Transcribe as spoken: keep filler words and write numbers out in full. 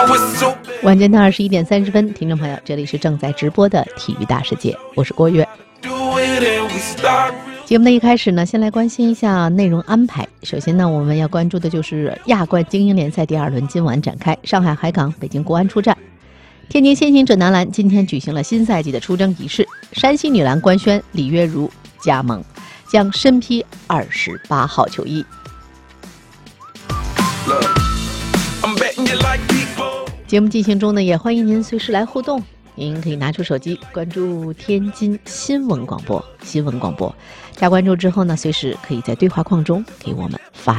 晚间的二十一点三十分，听众朋友，这里是正在直播的体育大世界，我是郭跃。节目的一开始呢，先来关心一下内容安排。首先呢，我们要关注的就是亚冠精英联赛第二轮今晚展开，上海海港、北京国安出战。天津先行者男篮今天举行了新赛季的出征仪式，山西女篮官宣李月如加盟，将身披二十八号球衣。节目进行中呢，也欢迎您随时来互动。您可以拿出手机关注天津新闻广播，新闻广播加关注之后呢，随时可以在对话框中给我们发